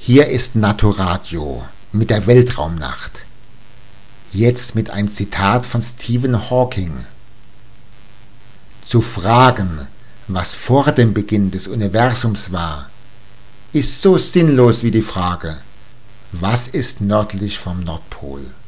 Hier ist Naturadio mit der Weltraumnacht. Jetzt mit einem Zitat von Stephen Hawking. Zu fragen, was vor dem Beginn des Universums war, ist so sinnlos wie die Frage, was ist nördlich vom Nordpol?